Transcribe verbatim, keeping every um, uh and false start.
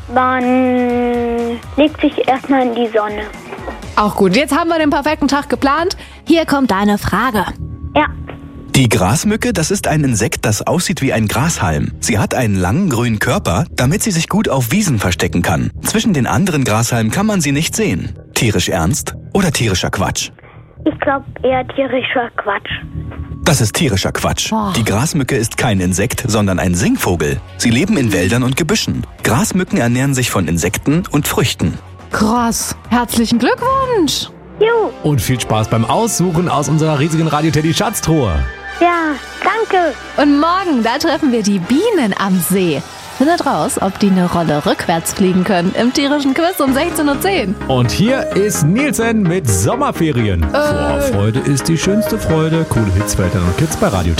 Man legt sich erstmal in die Sonne. Auch gut, jetzt haben wir den perfekten Tag geplant. Hier kommt deine Frage. Ja. Die Grasmücke, das ist ein Insekt, das aussieht wie ein Grashalm. Sie hat einen langen grünen Körper, damit sie sich gut auf Wiesen verstecken kann. Zwischen den anderen Grashalmen kann man sie nicht sehen. Tierisch ernst oder tierischer Quatsch? Ich glaube eher tierischer Quatsch. Das ist tierischer Quatsch. Oh. Die Grasmücke ist kein Insekt, sondern ein Singvogel. Sie leben in Wäldern und Gebüschen. Grasmücken ernähren sich von Insekten und Früchten. Krass. Herzlichen Glückwunsch. Jo, Und viel Spaß beim Aussuchen aus unserer riesigen Radio Teddy Schatztruhe. ja, danke. Und morgen, da treffen wir die Bienen am See. Findet raus, ob die eine Rolle rückwärts fliegen können im tierischen Quiz um sechzehn Uhr zehn. Und hier ist Nielsen mit Sommerferien. Äh. Vorfreude ist die schönste Freude. Coole Hits für Eltern und Kids bei Radio